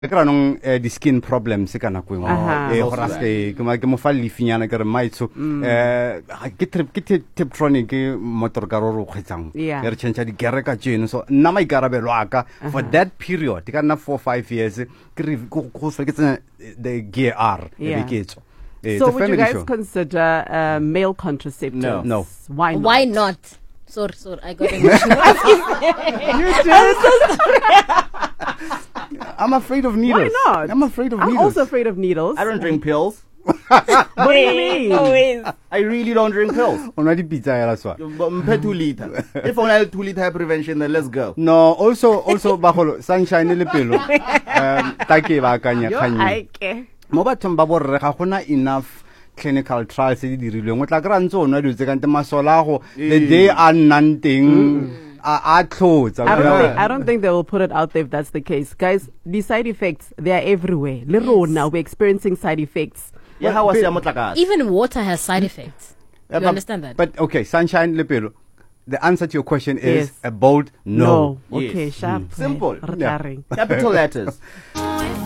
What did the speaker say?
Ekranong the skin problems ka na kweng horaste ke mo fa lifinyana ke re maitso ke Tiptronic ke motor ka ro kgwetsang re change di gere ka tseno so nna mai karabelo aka for that period ka nna 4-5 years ke re go feketsa the gear R beketso. So would you guys consider male contraceptives? No. Why not? Sorry, I got emotional. You did. I'm afraid of needles. Why not? I'm afraid of needles. I'm also afraid of needles. I don't drink pills. What do you mean? Always. I really don't drink pills. Ona di pizza ya laswa. Mpe 2 liter. If only I have 2 liter prevention, then let's go. No, also bagolo sunshine le pelo. Take ba kanya kanya. Mo bathong ba borre ga gona enough clinical trials di dirilweng o tla kra ntse ona di tse kante masola go the day a nnanteng I don't think they will put it out there if that's the case. Guys, the side effects, they are everywhere. Now we're experiencing side effects. Even water has side effects. You understand that? But okay, sunshine lepelo. The answer to your question is a bold no. Okay, sharp. Simple. Yeah. Capital letters.